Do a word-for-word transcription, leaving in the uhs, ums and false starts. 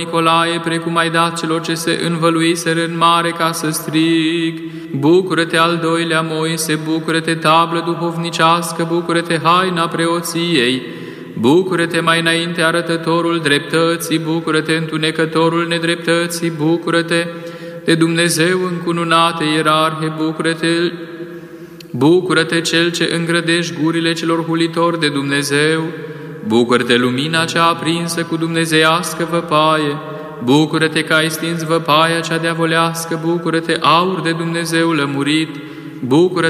Nicolae, precum ai dat celor ce se învăluiseră în mare ca să strig. Bucură-te, al doilea Moise, bucură-te, tablă duhovnicească, bucură-te, haina preoției. Bucură-te mai înainte, arătătorul dreptății, bucură-te, întunecătorul nedreptății, bucură-te, de Dumnezeu încununate ierarhe, bucură-te, bucură-te, cel ce îngrădești gurile celor hulitori de Dumnezeu, bucură-te, lumina cea aprinsă cu dumnezeiască văpaie, bucură-te că ai stins văpaia cea diavolească, bucură-te, aur de Dumnezeu lămurit, bucură-te,